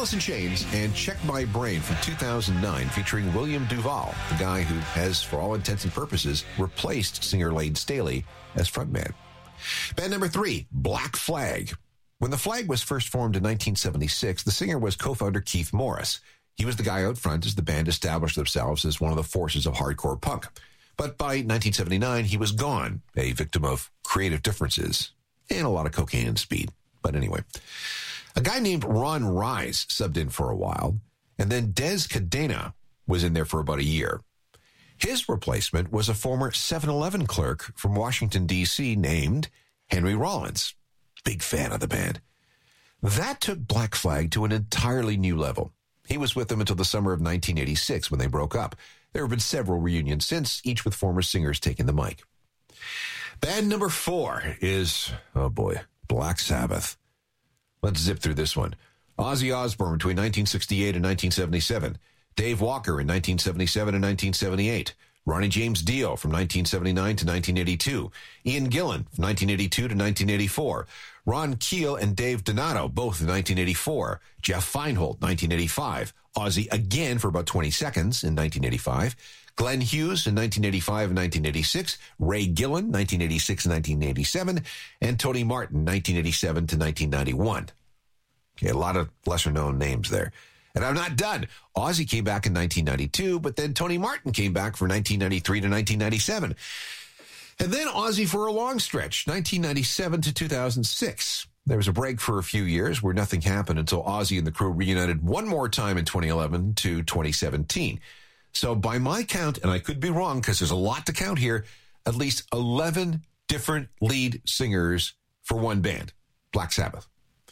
Alice in Chains and Check My Brain from 2009 featuring William Duvall, the guy who has, for all intents and purposes, replaced singer Lane Staley as frontman. Band number 3, Black Flag. When the Flag was first formed in 1976, the singer was co-founder Keith Morris. He was the guy out front as the band established themselves as one of the forces of hardcore punk. But by 1979, he was gone, a victim of creative differences and a lot of cocaine and speed. But anyway, a guy named Ron Rise subbed in for a while, and then Des Cadena was in there for about a year. His replacement was a former 7-Eleven clerk from Washington, D.C. named Henry Rollins. Big fan of the band. That took Black Flag to an entirely new level. He was with them until the summer of 1986 when they broke up. There have been several reunions since, each with former singers taking the mic. Band number 4 is, oh boy, Black Sabbath. Let's zip through this one. Ozzy Osbourne between 1968 and 1977. Dave Walker in 1977 and 1978. Ronnie James Dio from 1979 to 1982. Ian Gillan from 1982 to 1984. Ron Keel and Dave Donato, both in 1984. Jeff Feinholt, 1985. Ozzy again for about 20 seconds in 1985. Glenn Hughes in 1985 and 1986. Ray Gillan, 1986 and 1987. And Tony Martin, 1987 to 1991. Okay, a lot of lesser-known names there. And I'm not done. Ozzy came back in 1992, but then Tony Martin came back for 1993 to 1997. And then Ozzy for a long stretch, 1997 to 2006. There was a break for a few years where nothing happened until Ozzy and the crew reunited one more time in 2011 to 2017. So by my count, and I could be wrong because there's a lot to count here, at least 11 different lead singers for one band, Black Sabbath.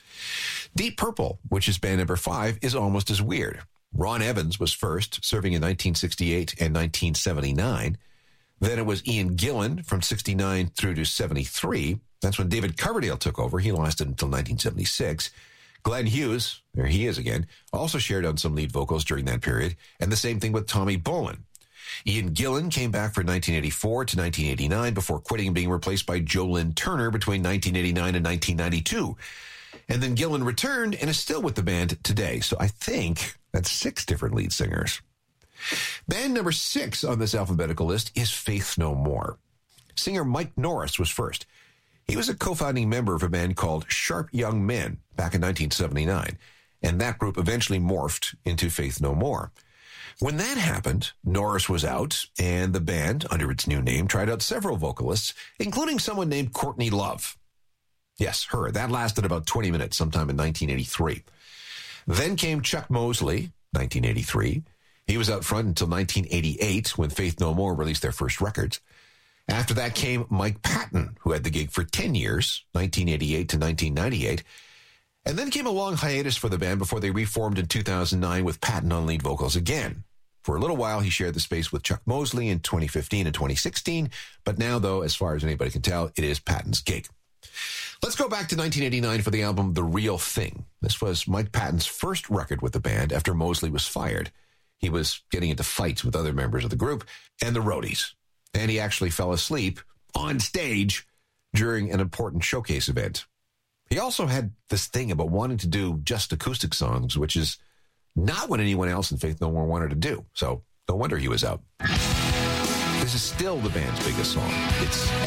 Deep Purple, which is band number 5, is almost as weird. Ron Evans was first, serving in 1968 and 1979. Then it was Ian Gillan from 69 through to 73. That's when David Coverdale took over. He lasted until 1976. Glenn Hughes, there he is again, also shared on some lead vocals during that period. And the same thing with Tommy Bolin. Ian Gillan came back for 1984 to 1989 before quitting and being replaced by Joe Lynn Turner between 1989 and 1992. And then Gillan returned and is still with the band today. So I think that's 6 different lead singers. Band number 6 on this alphabetical list is Faith No More. Singer Mike Norris was first. He was a co-founding member of a band called Sharp Young Men back in 1979. And that group eventually morphed into Faith No More. When that happened, Norris was out, and the band, under its new name, tried out several vocalists, including someone named Courtney Love. Yes, her. That lasted about 20 minutes sometime in 1983. Then came Chuck Mosley, 1983. He was out front until 1988 when Faith No More released their first records. After that came Mike Patton, who had the gig for 10 years, 1988 to 1998. And then came a long hiatus for the band before they reformed in 2009 with Patton on lead vocals again. For a little while, he shared the space with Chuck Mosley in 2015 and 2016. But now, though, as far as anybody can tell, it is Patton's gig. Let's go back to 1989 for the album The Real Thing. This was Mike Patton's first record with the band after Mosley was fired. He was getting into fights with other members of the group and the roadies. And he actually fell asleep on stage during an important showcase event. He also had this thing about wanting to do just acoustic songs, which is not what anyone else in Faith No More wanted to do. So no wonder he was out. This is still the band's biggest song. It's